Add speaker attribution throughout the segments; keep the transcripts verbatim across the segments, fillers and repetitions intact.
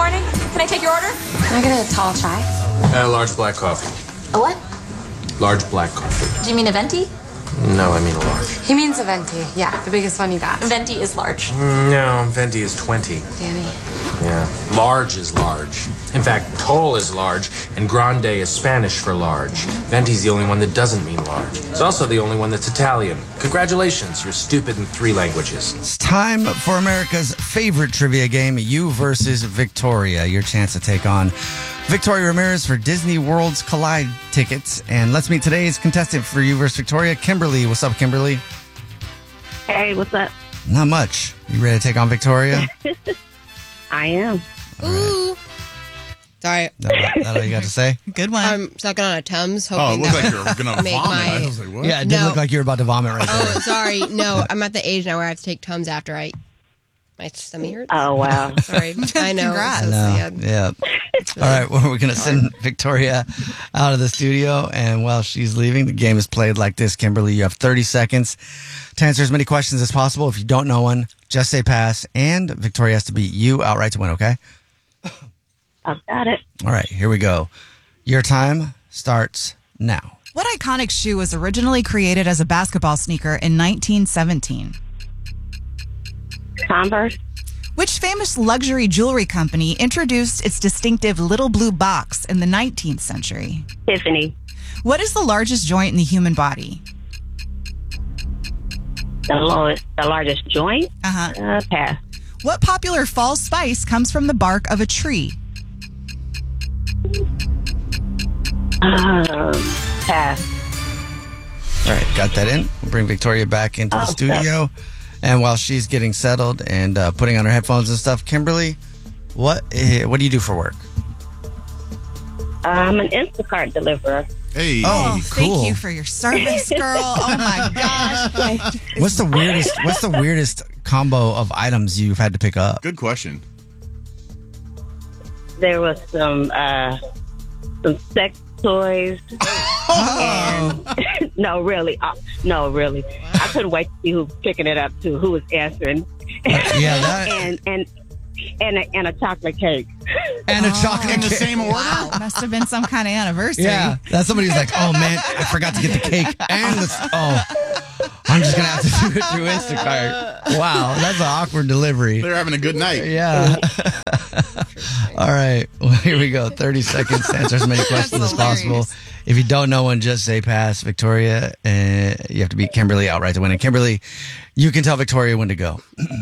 Speaker 1: morning. Can I take your order?
Speaker 2: Can I get a tall chai?
Speaker 3: A large black coffee.
Speaker 2: A what?
Speaker 3: Large black coffee.
Speaker 1: Do you mean a venti?
Speaker 3: No, I mean a large.
Speaker 2: He means a venti. Yeah, the biggest one you got.
Speaker 1: Venti is large.
Speaker 3: No, venti is twenty.
Speaker 2: Danny.
Speaker 3: Yeah. Large is large. In fact, tall is large, and grande is Spanish for large. Venti's the only one that doesn't mean large. It's also the only one that's Italian. Congratulations, you're stupid in three languages.
Speaker 4: It's time for America's favorite trivia game, You versus Victoria. Your chance to take on Victoria Ramirez for Disney World's Collide tickets. And let's meet today's contestant for You versus Victoria, Kimberly. What's up, Kimberly?
Speaker 5: Hey, what's up?
Speaker 4: Not much. You ready to take on Victoria?
Speaker 5: I am.
Speaker 6: Ooh. Sorry.
Speaker 4: That, that all you got to say?
Speaker 6: Good one. I'm sucking on a Tums,
Speaker 7: Oh, it
Speaker 6: hoping
Speaker 7: looked
Speaker 6: that
Speaker 7: like you were
Speaker 6: would
Speaker 7: going to
Speaker 6: make
Speaker 7: vomit.
Speaker 6: my...
Speaker 7: I was like, what?
Speaker 4: Yeah, it did
Speaker 6: No.
Speaker 4: look like you were about to vomit right there.
Speaker 6: Oh, sorry. No, I'm at the age now where I have to take Tums after I... My stomach hurts.
Speaker 5: Oh, wow.
Speaker 6: Sorry. I know.
Speaker 4: I
Speaker 6: So
Speaker 4: know.
Speaker 6: sad.
Speaker 4: Yeah. All right. Well, we're going to send Victoria out of the studio. And while she's leaving, the game is played like this. Kimberly, you have thirty seconds to answer as many questions as possible. If you don't know one, just say pass. And Victoria has to beat you outright to win, okay?
Speaker 5: I've got it.
Speaker 4: All right. Here we go. Your time starts now.
Speaker 8: What iconic shoe was originally created as a basketball sneaker in nineteen seventeen?
Speaker 5: Converse.
Speaker 8: Which famous luxury jewelry company introduced its distinctive little blue box in the nineteenth century?
Speaker 5: Tiffany.
Speaker 8: What is the largest joint in the human body?
Speaker 5: The lowest, the largest joint.
Speaker 8: Uh-huh.
Speaker 5: Uh, pass.
Speaker 8: What popular fall spice comes from the bark of a tree?
Speaker 5: Um, pass.
Speaker 4: All right. Got that in. We'll bring Victoria back into the
Speaker 5: Okay.
Speaker 4: studio. And while she's getting settled and uh, putting on her headphones and stuff, Kimberly, what uh, what do you do for work?
Speaker 5: I'm an Instacart deliverer.
Speaker 7: Hey.
Speaker 4: Oh, cool.
Speaker 8: Thank you for your service, girl. Oh my gosh.
Speaker 4: What's the weirdest? What's the weirdest combo of items you've had to pick up?
Speaker 7: Good question.
Speaker 5: There was some uh, some sex toys. And no, really, uh, no, really. I couldn't wait to see who was picking it up too, who was answering.
Speaker 4: Yeah, that
Speaker 5: and and and a, and a chocolate cake.
Speaker 4: and a chocolate
Speaker 7: In the
Speaker 4: cake.
Speaker 7: same order?
Speaker 8: Wow. Must have been some kind of anniversary.
Speaker 4: Yeah, that's somebody who's like, oh man, I forgot to get the cake and the oh, I'm just gonna have to do it through Instacart. Wow, that's an awkward delivery.
Speaker 7: They're having a good night.
Speaker 4: Yeah. All right. Well, here we go. thirty seconds to answer as many questions as
Speaker 8: hilarious.
Speaker 4: possible. If you don't know one, just say pass. Victoria, uh, you have to beat Kimberly outright to win. And Kimberly, you can tell Victoria when to go.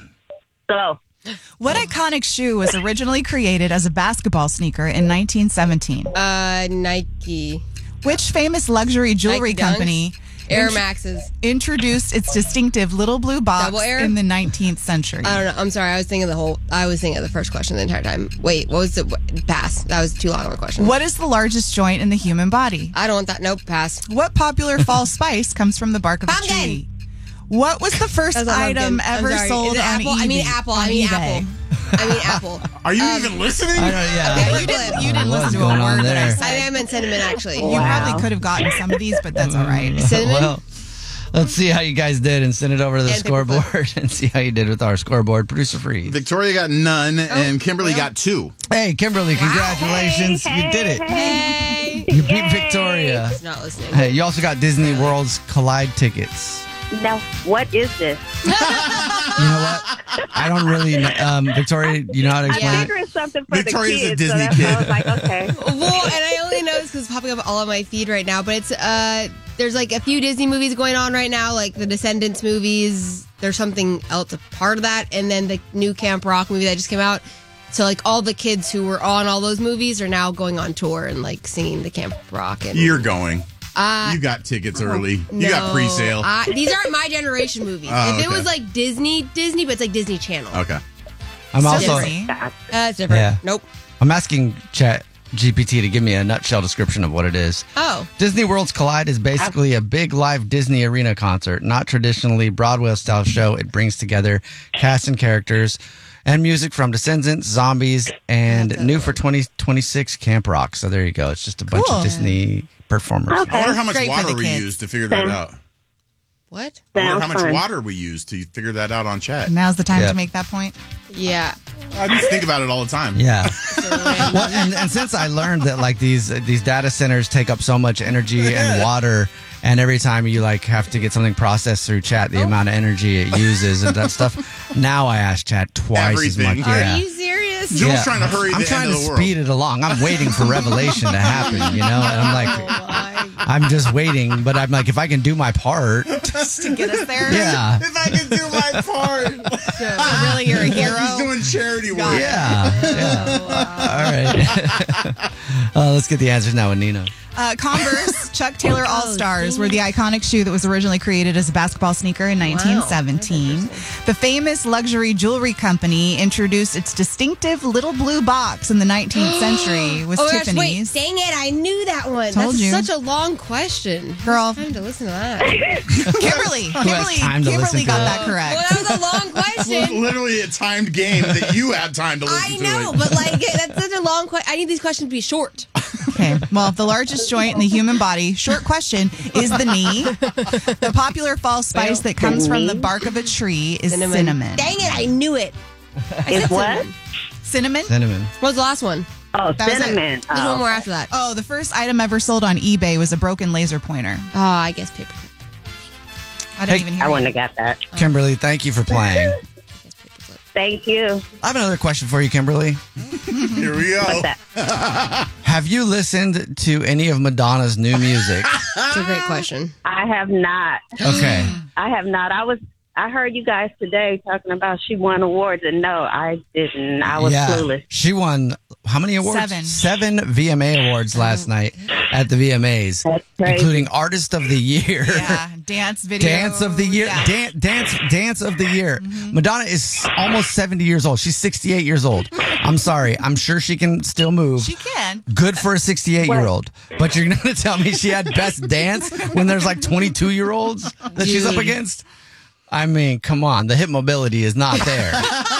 Speaker 5: So
Speaker 8: What iconic shoe was originally created as a basketball sneaker in nineteen seventeen?
Speaker 6: Uh, Nike.
Speaker 8: Which famous luxury jewelry
Speaker 6: Nike Dunks?
Speaker 8: company
Speaker 6: Air
Speaker 8: int-
Speaker 6: Maxes.
Speaker 8: introduced its distinctive little blue box
Speaker 6: Double Air?
Speaker 8: in the nineteenth century?
Speaker 6: I don't know. I'm sorry. I was thinking the whole. I was thinking of the first question the entire time. Wait, what was the what- pass? That was too long of a question.
Speaker 8: What is the largest joint in the human body?
Speaker 6: I don't want that. Nope. Pass.
Speaker 8: What popular fall spice comes from the bark of
Speaker 6: Pumpkin.
Speaker 8: a tree? What was the first
Speaker 6: That's a
Speaker 8: item
Speaker 6: pumpkin. I'm
Speaker 8: ever
Speaker 6: sorry.
Speaker 8: sold
Speaker 6: Is it
Speaker 8: on
Speaker 6: apple?
Speaker 8: eBay?
Speaker 6: I mean apple. I
Speaker 8: on
Speaker 6: mean
Speaker 8: eBay?
Speaker 6: apple. I mean apple.
Speaker 7: Are you even listening?
Speaker 4: I don't, yeah.
Speaker 8: Yeah, you didn't, you didn't
Speaker 4: What's
Speaker 8: listen to
Speaker 4: going
Speaker 8: a
Speaker 4: on
Speaker 8: word that I
Speaker 4: there?
Speaker 8: said.
Speaker 6: I meant cinnamon actually.
Speaker 8: You probably could have gotten some of these, but that's all right.
Speaker 6: Cinnamon.
Speaker 4: Well, let's see how you guys did and send it over to the
Speaker 6: And paper
Speaker 4: scoreboard and see how you did with our scoreboard. Producer Freeze.
Speaker 7: Victoria got none, and Kimberly got two.
Speaker 4: Hey, Kimberly, congratulations.
Speaker 5: Hey,
Speaker 4: you did it.
Speaker 6: Hey.
Speaker 4: You beat Victoria.
Speaker 6: He's not listening.
Speaker 4: Hey, you also got Disney World's Collide tickets.
Speaker 5: now, what is this?
Speaker 4: You know what? I don't really know. Um, Victoria, you know how to explain
Speaker 6: Yeah.
Speaker 4: it?
Speaker 5: Figuring something for
Speaker 7: Victoria's a
Speaker 5: the kids.
Speaker 7: Disney
Speaker 5: so that's
Speaker 7: kid.
Speaker 5: why I was like, okay.
Speaker 6: Well, and I only know this because it's popping up all on my feed right now. But it's uh, there's like a few Disney movies going on right now, like the Descendants movies. There's something else a part of that, and then the new Camp Rock movie that just came out. So like all the kids who were on all those movies are now going on tour and like singing the Camp Rock. And
Speaker 7: You're going.
Speaker 6: uh,
Speaker 7: You got tickets early. You
Speaker 6: no,
Speaker 7: got pre-sale.
Speaker 6: I, these aren't my generation movies.
Speaker 7: Oh,
Speaker 6: if it
Speaker 7: okay.
Speaker 6: was like Disney, Disney, but it's like Disney Channel.
Speaker 7: Okay.
Speaker 4: I'm also
Speaker 8: Disney.
Speaker 6: Uh, it's different.
Speaker 4: Yeah.
Speaker 6: Nope.
Speaker 4: I'm asking Chat G P T to give me a nutshell description of what it is.
Speaker 6: Oh.
Speaker 4: Disney World's Collide is basically a big live Disney arena concert, not traditionally Broadway style show. It brings together cast and characters and music from Descendants, Zombies, and new for twenty twenty-six Camp Rock. So there you go. It's just a bunch
Speaker 8: Cool.
Speaker 4: of Disney performers.
Speaker 7: I wonder how much
Speaker 8: Great for
Speaker 7: water
Speaker 8: the
Speaker 7: we
Speaker 8: kids.
Speaker 7: used to figure that
Speaker 5: Same.
Speaker 7: out.
Speaker 6: What?
Speaker 7: I wonder
Speaker 5: Sounds
Speaker 7: how much
Speaker 5: fun.
Speaker 7: water we used to figure that out on chat.
Speaker 8: Now's the time
Speaker 4: Yeah.
Speaker 8: to make that point.
Speaker 6: Yeah.
Speaker 7: I just think about it all the time.
Speaker 4: Yeah. Well, and, and since I learned that like these these data centers take up so much energy and water, and every time you like have to get something processed through chat, the amount of energy it uses and that stuff. Now I ask chat twice
Speaker 7: Everything.
Speaker 4: as much.
Speaker 6: Are
Speaker 4: Yeah.
Speaker 6: you serious?
Speaker 7: Jules
Speaker 4: Yeah.
Speaker 7: trying to hurry
Speaker 4: I'm
Speaker 7: the
Speaker 4: trying
Speaker 7: end
Speaker 4: to
Speaker 7: of the world.
Speaker 4: speed it along. I'm waiting for revelation to happen, you know? And I'm like, I'm just waiting, but I'm like, if I can do my part,
Speaker 8: Just to get us there.
Speaker 4: yeah.
Speaker 7: If I can do my part.
Speaker 8: So really, you're a
Speaker 7: He's
Speaker 8: hero.
Speaker 7: doing charity work.
Speaker 4: Yeah. yeah. All right. uh, let's get the answers now with Nina.
Speaker 8: Uh, Converse Chuck Taylor All Stars were the iconic shoe that was originally created as a basketball sneaker in nineteen seventeen. The famous luxury jewelry company introduced its distinctive little blue box in the nineteenth century with
Speaker 6: Oh my gosh, wait,
Speaker 8: Tiffany's.
Speaker 6: dang it, I knew that one.
Speaker 8: Told
Speaker 6: That's
Speaker 8: you.
Speaker 6: such a long question.
Speaker 8: Girl.
Speaker 6: Time to listen to that.
Speaker 8: Kimberly, Kimberly,
Speaker 4: time to listen
Speaker 8: Kimberly
Speaker 4: to
Speaker 8: got
Speaker 4: it?
Speaker 8: that correct.
Speaker 6: Well, that was a long
Speaker 7: Well,
Speaker 6: question.
Speaker 7: literally a timed game that you had time to listen
Speaker 6: I
Speaker 7: to.
Speaker 6: know,
Speaker 7: it.
Speaker 6: but like that's such a long question. I need these questions to be short.
Speaker 8: Okay. Well, the largest joint in the human body, short question, is the knee. The popular fall spice that comes from the bark of a tree is cinnamon.
Speaker 6: Dang it, I knew it. I
Speaker 5: Is
Speaker 6: said
Speaker 5: what?
Speaker 6: cinnamon.
Speaker 8: Cinnamon?
Speaker 4: Cinnamon.
Speaker 6: What was the last one?
Speaker 5: Oh,
Speaker 8: That was it.
Speaker 5: cinnamon.
Speaker 6: There's
Speaker 5: Oh.
Speaker 6: one more after that.
Speaker 8: Oh, the first item ever sold on eBay was a broken laser pointer.
Speaker 6: Oh, I guess paper.
Speaker 8: I didn't
Speaker 4: Hey,
Speaker 8: even hear
Speaker 5: I
Speaker 8: you.
Speaker 5: wouldn't have got that.
Speaker 4: Kimberly, thank you for playing.
Speaker 5: Thank you.
Speaker 4: I have another question for you, Kimberly.
Speaker 7: Here we go.
Speaker 5: What's that?
Speaker 4: Have you listened to any of Madonna's new music?
Speaker 6: That's a great question.
Speaker 5: I have not.
Speaker 4: Okay.
Speaker 5: I have not. I was. I heard you guys today talking about she won awards, and no, I didn't. I was
Speaker 4: yeah.
Speaker 5: clueless.
Speaker 4: She won how many awards?
Speaker 8: Seven.
Speaker 4: Seven V M A awards last night at the V M As,
Speaker 5: That's crazy.
Speaker 4: including Artist of the Year.
Speaker 8: Yeah, dance video.
Speaker 4: Dance of the year,
Speaker 8: Yeah.
Speaker 4: Dan- dance, dance of the year. Madonna is almost seventy years old. She's sixty-eight years old. I'm sorry. I'm sure she can still move.
Speaker 8: She can.
Speaker 4: Good for a sixty-eight year old. But you're going to tell me she had best dance when there's like twenty-two year olds that she's up
Speaker 6: Dude.
Speaker 4: against? I mean, come on. The hip mobility is not there.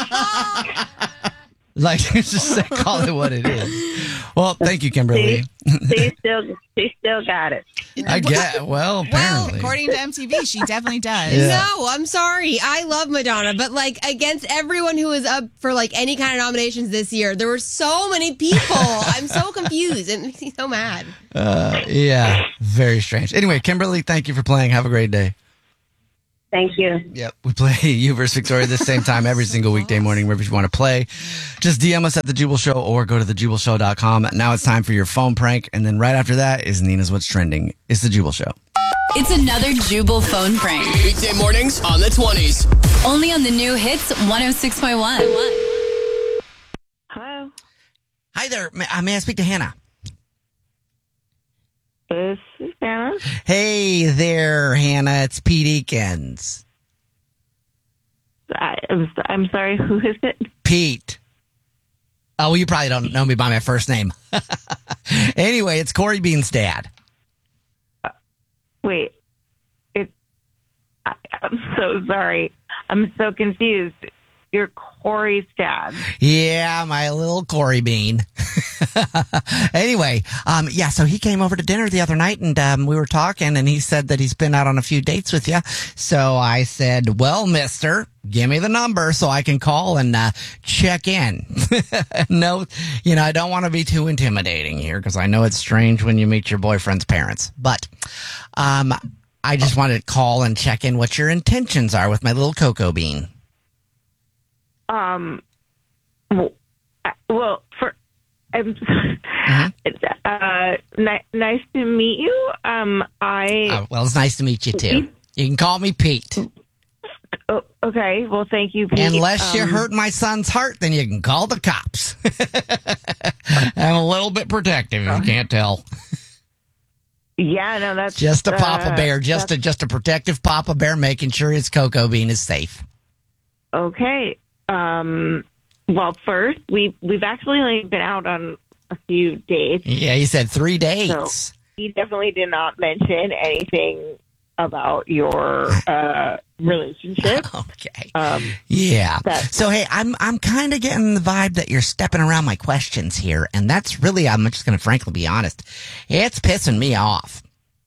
Speaker 4: Like, just say, call it what it is. Well, thank you, Kimberly.
Speaker 5: She still, she still got it.
Speaker 4: I get, well,
Speaker 8: Well,
Speaker 4: apparently.
Speaker 8: according to M T V, she definitely does.
Speaker 4: Yeah.
Speaker 6: No, I'm sorry. I love Madonna, but like against everyone who was up for like any kind of nominations this year, there were so many people. I'm so confused. It makes me so mad.
Speaker 4: Uh, yeah, very strange. Anyway, Kimberly, thank you for playing. Have a great day.
Speaker 5: Thank you.
Speaker 4: Yep. We play you versus Victoria this same time every single weekday morning, wherever you want to play. Just D M us at The Jubal Show or go to the jubal show dot com. Now it's time for your phone prank. And then right after that is Nina's What's Trending. It's The Jubal Show.
Speaker 9: It's another Jubal phone prank.
Speaker 10: Weekday mornings on the twenties.
Speaker 9: Only on the new hits one oh six point one.
Speaker 5: Hello.
Speaker 4: Hi there. May, uh, may I speak to Hannah?
Speaker 5: This is Hannah.
Speaker 4: Hey there, Hannah. It's Pete Eakins.
Speaker 5: I, I'm, I'm sorry. Who is it?
Speaker 4: Pete. Oh, well, you probably don't know me by my first name. Anyway, it's Corey Bean's dad.
Speaker 5: Wait. It. I, I'm so sorry. I'm so confused. You're Corey's dad.
Speaker 4: Yeah, my little Corey Bean. Anyway, um, yeah, so he came over to dinner the other night and um, we were talking and he said that he's been out on a few dates with you. So I said, well, mister, give me the number so I can call and uh, check in. No, you know, I don't want to be too intimidating here because I know it's strange when you meet your boyfriend's parents. But um, I just wanted to call and check in what your intentions are with my little Cocoa Bean.
Speaker 5: Um. Well, uh, well for. I'm. Uh, ni- nice to meet you. Um. I.
Speaker 4: Oh, well, it's nice to meet you too. You can call me Pete.
Speaker 5: Oh, okay. Well, thank you, Pete.
Speaker 4: Unless you
Speaker 5: Um,
Speaker 4: hurt my son's heart, then you can call the cops. I'm a little bit protective, if you can't tell.
Speaker 5: Yeah, no, that's
Speaker 4: Just a Papa
Speaker 5: uh,
Speaker 4: Bear, just a
Speaker 5: that's-
Speaker 4: just a protective Papa Bear, making sure his Cocoa Bean is safe.
Speaker 5: Okay. Um. Well, first we we've actually only been out on a few dates.
Speaker 4: Yeah, he said three
Speaker 5: So
Speaker 4: dates.
Speaker 5: he definitely did not mention anything about your uh, relationship.
Speaker 4: Okay.
Speaker 5: Um,
Speaker 4: Yeah.
Speaker 5: That-
Speaker 4: So hey, I'm I'm kind of getting the vibe that you're stepping around my questions here, and that's really, I'm just going to frankly be honest, it's pissing me off.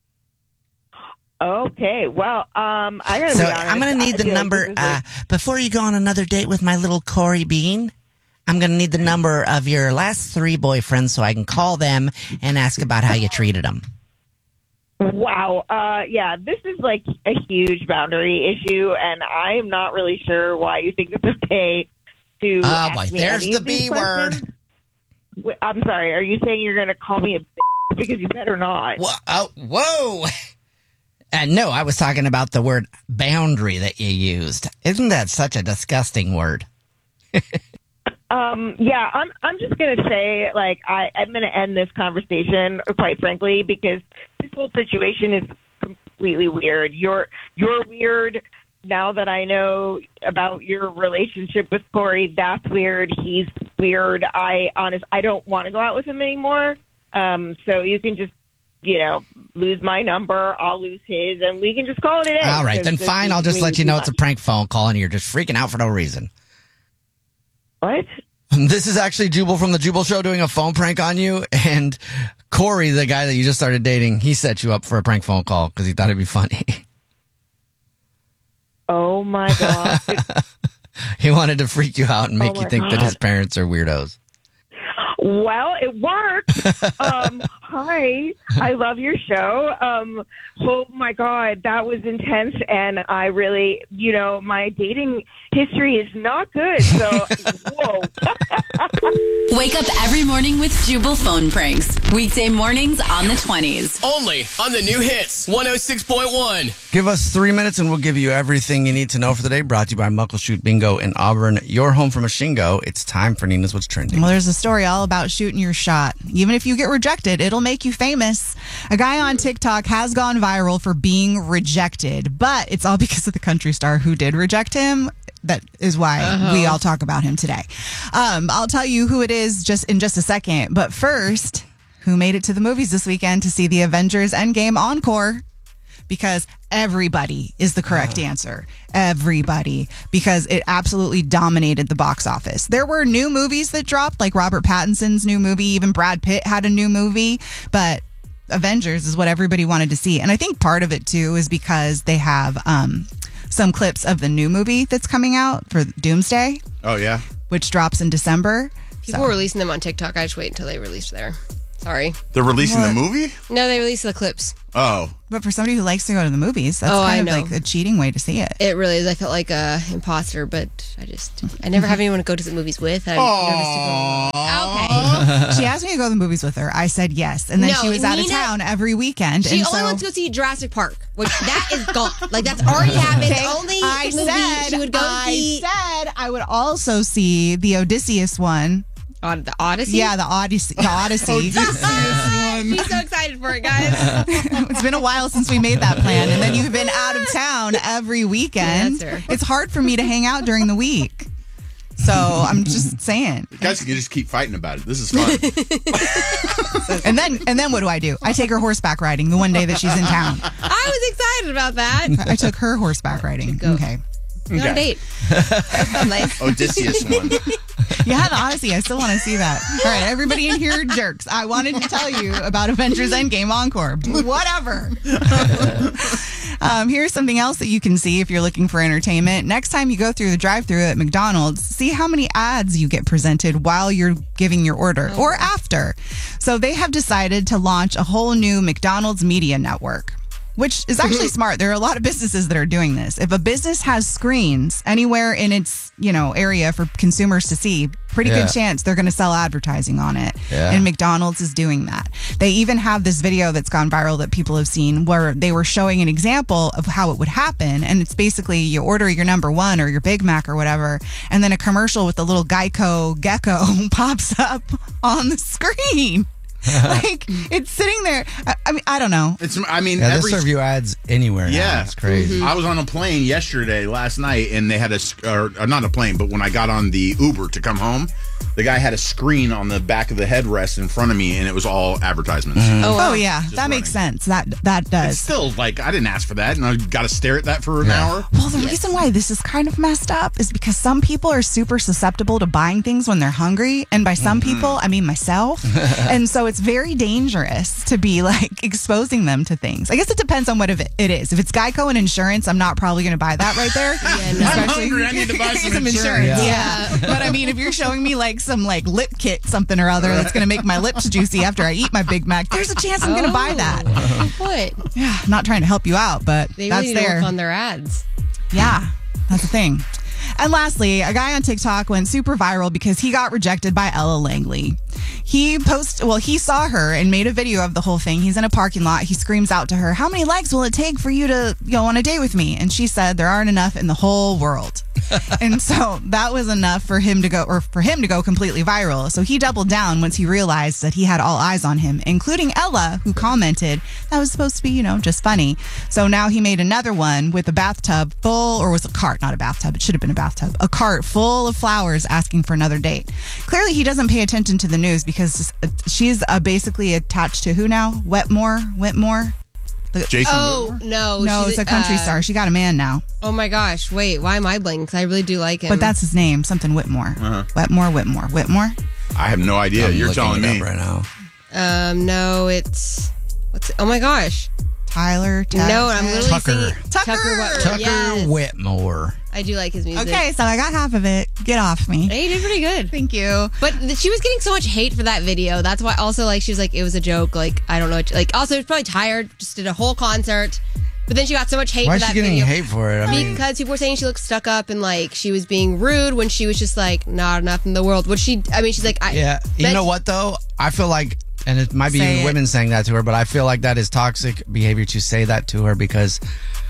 Speaker 5: okay. Well, um, I gotta
Speaker 4: So
Speaker 5: be honest.
Speaker 4: I'm going to
Speaker 5: I
Speaker 4: need the
Speaker 5: feel like
Speaker 4: number
Speaker 5: this is
Speaker 4: uh, before you go on another date with my little Corey Bean. I'm going to need the number of your last three boyfriends so I can call them and ask about how you treated them.
Speaker 5: Wow. Uh, yeah, this is like a huge boundary issue, and I'm not really sure why you think it's okay to.
Speaker 4: Oh,
Speaker 5: ask
Speaker 4: boy.
Speaker 5: me
Speaker 4: There's
Speaker 5: any
Speaker 4: the
Speaker 5: of these
Speaker 4: B word.
Speaker 5: questions. Wait, I'm sorry. Are you saying you're going to call me a bitch? Because you better not.
Speaker 4: Whoa. Oh, whoa. Uh, no, I was talking about the word boundary that you used. Isn't that such a disgusting word?
Speaker 5: Um, yeah, I'm. I'm just gonna say, like, I, I'm gonna end this conversation, quite frankly, because this whole situation is completely weird. You're you're weird. Now that I know about your relationship with Corey, that's weird. He's weird. I honest, I don't want to go out with him anymore. Um, so you can just, you know, lose my number. I'll lose his, and we can just call it a day.
Speaker 4: All right, then
Speaker 5: This
Speaker 4: fine.
Speaker 5: is
Speaker 4: I'll just
Speaker 5: way
Speaker 4: let you
Speaker 5: too
Speaker 4: know it's a
Speaker 5: much.
Speaker 4: prank phone call and you're just freaking out for no reason.
Speaker 5: What?
Speaker 4: This is actually Jubal from the Jubal Show doing a phone prank on you. And Corey, the guy that you just started dating, he set you up for a prank phone call because he thought it'd be funny.
Speaker 5: Oh my god.
Speaker 4: He wanted to freak you out and make
Speaker 5: Oh
Speaker 4: you
Speaker 5: my
Speaker 4: think that
Speaker 5: God.
Speaker 4: his parents are weirdos.
Speaker 5: Well, it worked. um, hi, I love your show. Um, oh my God, that was intense, and I really, you know, my dating history is not good. So, whoa.
Speaker 9: Wake up every morning with Jubal phone pranks. Weekday mornings on the twenties.
Speaker 10: Only on the new hits one oh six point one.
Speaker 4: Give us three minutes and we'll give you everything you need to know for the day. Brought to you by Muckleshoot Bingo in Auburn. Your home from a Shingo. It's time for Nina's What's Trending.
Speaker 8: Well, there's a story all about shooting your shot. Even if you get rejected, it'll make you famous. A guy on TikTok has gone viral for being rejected, but it's all because of the country star who did reject him. That is why
Speaker 6: Uh-huh.
Speaker 8: we all talk about him today. Um, I'll tell you who it is just in just a second. But first, who made it to the movies this weekend to see the Avengers Endgame encore? Because everybody is the correct answer. Everybody. Because it absolutely dominated the box office. There were new movies that dropped, like Robert Pattinson's new movie. Even Brad Pitt had a new movie. But Avengers is what everybody wanted to see. And I think part of it, too, is because they have um, some clips of the new movie that's coming out for Doomsday,
Speaker 7: Oh, yeah.
Speaker 8: which drops in December.
Speaker 6: People were releasing them on TikTok. I just wait until they release there. Sorry.
Speaker 7: They're releasing
Speaker 8: What?
Speaker 7: the movie?
Speaker 6: No, they released the clips.
Speaker 7: Oh.
Speaker 8: But for somebody who likes to go to the movies, that's
Speaker 6: Oh, I
Speaker 8: kind of
Speaker 6: know.
Speaker 8: like a cheating way to see it.
Speaker 6: It really is. I felt like a imposter, but I just I never have anyone to go to the movies with. I'm nervous to go. Okay.
Speaker 8: She asked me to go to the movies with her. I said yes. And then
Speaker 6: No,
Speaker 8: she was out of
Speaker 6: Nina-
Speaker 8: town every weekend.
Speaker 6: She
Speaker 8: and
Speaker 6: only
Speaker 8: so
Speaker 6: wants to go see Jurassic Park, which that is gone. Like that's already happened.
Speaker 8: Okay,
Speaker 6: The only
Speaker 8: I
Speaker 6: movie
Speaker 8: said,
Speaker 6: she would go
Speaker 8: I
Speaker 6: see
Speaker 8: said I would also see the Odysseus one.
Speaker 6: on the Odyssey.
Speaker 8: Yeah, the Odyssey. The Odyssey.
Speaker 6: She's so excited for it, guys.
Speaker 8: It's been a while since we made that plan, and then you've been out of town every weekend.
Speaker 6: Yeah, that's her.
Speaker 8: It's hard for me to hang out during the week. So I'm just saying.
Speaker 7: You guys can just keep fighting about it. This is fun.
Speaker 8: And then and then what do I do? I take her horseback riding the one day that she's in town.
Speaker 6: I was excited about that.
Speaker 8: I took her horseback riding. Okay.
Speaker 6: Go on a date. Nice.
Speaker 7: Odysseus one.
Speaker 8: Yeah, the Odyssey. I still want to see that. All right, everybody in here, jerks. I wanted to tell you about Avengers Endgame Encore. Whatever. Um, here's something else that you can see if you're looking for entertainment. Next time you go through the drive-thru at McDonald's, see how many ads you get presented while you're giving your order or after. So they have decided to launch a whole new McDonald's media network, which is actually smart. There are a lot of businesses that are doing this. If a business has screens anywhere in its, you know, area for consumers to see, pretty
Speaker 4: Yeah.
Speaker 8: good chance they're going to sell advertising on it.
Speaker 4: Yeah.
Speaker 8: And McDonald's is doing that. They even have this video that's gone viral that people have seen where they were showing an example of how it would happen. And it's basically you order your number one or your Big Mac or whatever, and then a commercial with the little Geico gecko pops up on the screen. Like it's sitting there. I, I mean, I don't know.
Speaker 7: It's. I mean,
Speaker 4: Yeah, they
Speaker 7: every
Speaker 4: serve you ads anywhere now.
Speaker 7: Yeah,
Speaker 4: It's crazy.
Speaker 7: I was on a plane yesterday, last night, and they had a sc- or, or not a plane, but when I got on the Uber to come home, the guy had a screen on the back of the headrest in front of me, and it was all advertisements.
Speaker 8: Oh, wow. yeah,
Speaker 7: Just
Speaker 8: that makes sense. That that does.
Speaker 7: It's still like I didn't ask for that, and I got to stare at that for an hour.
Speaker 8: Well, the reason why this is kind of messed up is because some people are super susceptible to buying things when they're hungry, and by some people, I mean myself. And so it's very dangerous to be like exposing them to things. I guess it depends on what it is. If it's Geico and insurance, I'm not probably going to buy that right there.
Speaker 6: Yeah, no.
Speaker 7: I'm hungry. I need to buy some, insurance.
Speaker 8: Yeah.
Speaker 6: Yeah.
Speaker 8: But I mean, if you're showing me like some like lip kit, something or other that's going to make my lips juicy after I eat my Big Mac, there's a chance I'm going to buy that.
Speaker 6: What?
Speaker 8: Yeah, I'm not trying to help you out, but
Speaker 6: They
Speaker 8: that's
Speaker 6: really need to
Speaker 8: there.
Speaker 6: work on their ads.
Speaker 8: Yeah, that's the thing. And lastly, a guy on TikTok went super viral because he got rejected by Ella Langley. He post well, he saw her and made a video of the whole thing. He's in a parking lot. He screams out to her, "How many likes will it take for you to go on a date with me?" And she said, "There aren't enough in the whole world." And so that was enough for him to go, or for him to go completely viral. So he doubled down once he realized that he had all eyes on him, including Ella, who commented that was supposed to be, you know, just funny. So now he made another one with a bathtub full, or was a cart, not a bathtub. It should have been a bathtub, a cart full of flowers asking for another date. Clearly he doesn't pay attention to the news because she's uh, basically attached to who now? Wetmore? Whitmore? The,
Speaker 7: Jason.
Speaker 6: Oh,
Speaker 7: Whitmore?
Speaker 6: no.
Speaker 8: no,
Speaker 6: she's
Speaker 8: it's a country
Speaker 6: uh,
Speaker 8: star. She got a man now.
Speaker 6: Oh, my gosh. Wait, why am I blanking? Because I really do like him.
Speaker 8: But that's his name, something Whitmore.
Speaker 7: Uh-huh.
Speaker 8: Whitmore, Whitmore, Whitmore.
Speaker 7: I have no idea.
Speaker 4: I'm
Speaker 7: You're
Speaker 4: looking
Speaker 7: telling
Speaker 4: it
Speaker 7: me.
Speaker 4: up right now.
Speaker 6: Um, no, it's... What's it? Oh, my gosh.
Speaker 8: Tyler. Ted,
Speaker 6: No, I'm literally
Speaker 4: Tucker.
Speaker 6: singing...
Speaker 8: Tucker.
Speaker 6: Whitmore.
Speaker 4: Tucker
Speaker 6: Yes.
Speaker 4: Whitmore.
Speaker 6: I do like his music.
Speaker 8: Okay, so I got half of it. Get off me.
Speaker 6: Hey, you did pretty good.
Speaker 8: Thank you.
Speaker 6: But th- she was getting so much hate for that video. That's why also, like, she was like, it was a joke. Like, I don't know. What, like, also, she was probably tired. Just did a whole concert. But then she got so much hate
Speaker 4: Why
Speaker 6: for
Speaker 4: is
Speaker 6: that
Speaker 4: she getting
Speaker 6: video.
Speaker 4: hate for it? I mean,
Speaker 6: Because people were saying she looked stuck up and, like, she was being rude when she was just, like, not enough in the world. Which she, I mean, she's like, I.
Speaker 4: yeah. You
Speaker 6: but-
Speaker 4: know what, though? I feel like, and it might be
Speaker 8: Say
Speaker 4: even
Speaker 8: it.
Speaker 4: women saying that to her, but I feel like that is toxic behavior to say that to her because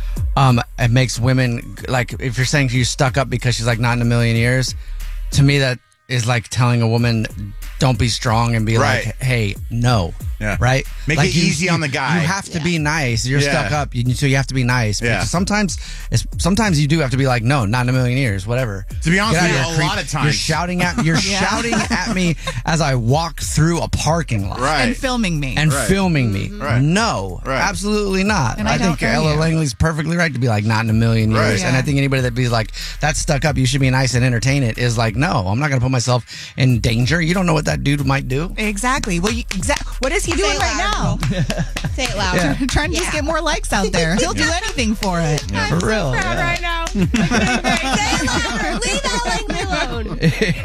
Speaker 4: um, it makes women, like, if you're saying you're stuck up because she's, like, not in a million years, to me, that is like telling a woman, don't be strong and be
Speaker 7: Right.
Speaker 4: like, hey, no.
Speaker 7: Yeah.
Speaker 4: Right?
Speaker 7: Make
Speaker 4: Like
Speaker 7: it
Speaker 4: you-
Speaker 7: easy
Speaker 4: you-
Speaker 7: on the guy.
Speaker 4: You have to be nice. You're
Speaker 7: Yeah.
Speaker 4: stuck up, you, so you have to be nice.
Speaker 7: Yeah.
Speaker 4: Because sometimes, it's, sometimes you do have to be like, no, not in a million years, whatever.
Speaker 7: To be honest
Speaker 4: Get
Speaker 7: with
Speaker 4: out
Speaker 7: you,
Speaker 4: of
Speaker 7: a
Speaker 4: here,
Speaker 7: lot
Speaker 4: creep.
Speaker 7: of times-
Speaker 4: You're shouting at, you're
Speaker 8: Yeah.
Speaker 4: shouting at me as I walk through a parking lot.
Speaker 7: Right.
Speaker 8: And filming me.
Speaker 4: And
Speaker 7: Right.
Speaker 4: filming me.
Speaker 7: Right.
Speaker 4: No,
Speaker 7: Right.
Speaker 4: absolutely not.
Speaker 8: And I
Speaker 4: I, think
Speaker 8: don't know
Speaker 4: Ella
Speaker 8: you.
Speaker 4: Langley's perfectly right to be like, not in a million years.
Speaker 7: Right.
Speaker 4: And
Speaker 8: Yeah.
Speaker 4: I think anybody that be like, that's stuck up, you should be nice and entertain it, is like, no, I'm not going to put myself in danger. You don't know what that dude might do.
Speaker 8: Exactly. Well, you, exact. What is he doing
Speaker 6: it
Speaker 8: right
Speaker 6: loud,
Speaker 8: now?
Speaker 6: Say it loud.
Speaker 8: Trying to just get more likes out there. He'll do anything for it.
Speaker 4: For real. yeah.
Speaker 6: Right now. Say it louder. Leave Ella Langley alone.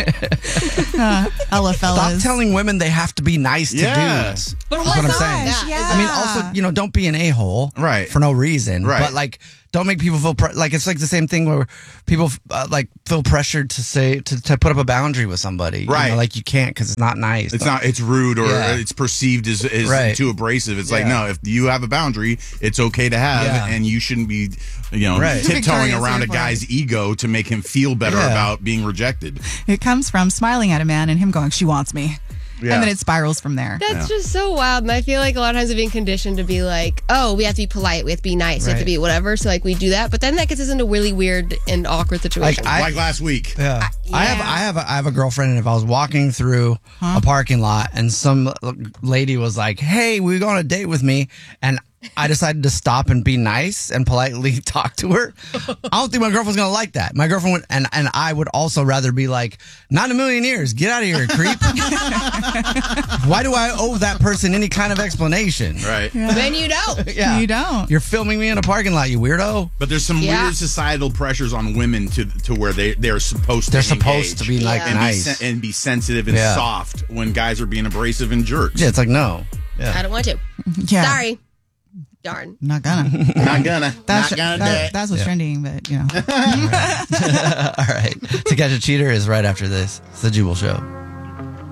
Speaker 8: Uh, Ella
Speaker 4: Stop
Speaker 8: fellas.
Speaker 4: telling women they have to be nice to
Speaker 7: Yeah.
Speaker 4: dudes.
Speaker 6: But
Speaker 4: That's
Speaker 6: what's
Speaker 4: what I'm
Speaker 6: up?
Speaker 4: saying.
Speaker 8: Gosh, yeah.
Speaker 4: I mean, also, you know, don't be an a-hole.
Speaker 7: Right.
Speaker 4: For no reason.
Speaker 7: Right.
Speaker 4: But, like, don't make people feel, pre- like, it's like the same thing where people, uh, like, feel pressured to say, to, to put up a boundary with somebody. You
Speaker 7: Right.
Speaker 4: know, like, you can't because it's not nice.
Speaker 7: It's not. It's rude or
Speaker 4: Yeah.
Speaker 7: it's perceived as, as
Speaker 4: Right.
Speaker 7: too abrasive. It's like
Speaker 4: Yeah.
Speaker 7: no. If you have a boundary, it's okay to have,
Speaker 4: Yeah.
Speaker 7: and you shouldn't be, you know,
Speaker 4: Right.
Speaker 7: tiptoeing
Speaker 8: Victoria's
Speaker 7: around a
Speaker 8: here for
Speaker 7: guy's ego to make him feel better
Speaker 4: Yeah.
Speaker 7: about being rejected.
Speaker 8: It comes from smiling at a man and him going, "She wants me,"
Speaker 7: Yeah.
Speaker 8: and then it spirals from there.
Speaker 6: That's just so wild. And I feel like a lot of times we're being conditioned to be like, oh, we have to be polite, we have to be nice, we have to
Speaker 4: Right.
Speaker 6: be whatever. So, like, we do that. But then that gets us into really weird and awkward situations.
Speaker 4: I-
Speaker 7: like last week.
Speaker 4: Yeah. I have I have a, I have a girlfriend, and if I was walking through a parking lot and some lady was like, "Hey, will you go on a date with me?" and I decided to stop and be nice and politely talk to her, I don't think my girlfriend's gonna like that. My girlfriend would, and and I would also rather be like, "Not in a million years, get out of here, creep." Why do I owe that person any kind of explanation?
Speaker 7: Right.
Speaker 6: Then you don't.
Speaker 4: Yeah.
Speaker 8: You don't.
Speaker 4: You're filming me in a parking lot, you weirdo.
Speaker 7: But there's some
Speaker 6: Yeah.
Speaker 7: weird societal pressures on women to to where they they're supposed to
Speaker 4: They're supposed
Speaker 7: engage
Speaker 4: to be like
Speaker 6: Yeah.
Speaker 7: and
Speaker 4: nice.
Speaker 7: be sen- and be sensitive and
Speaker 4: Yeah.
Speaker 7: soft when guys are being abrasive and jerks.
Speaker 4: Yeah, it's like no. Yeah.
Speaker 6: I don't want to.
Speaker 8: Yeah.
Speaker 6: Sorry. Darn.
Speaker 8: Not gonna.
Speaker 7: Not gonna.
Speaker 8: That's,
Speaker 7: not gonna do
Speaker 8: that-
Speaker 7: it.
Speaker 8: that's what's trending, but you know.
Speaker 4: All right. To Catch a Cheater is right after this. It's the Jubal Show.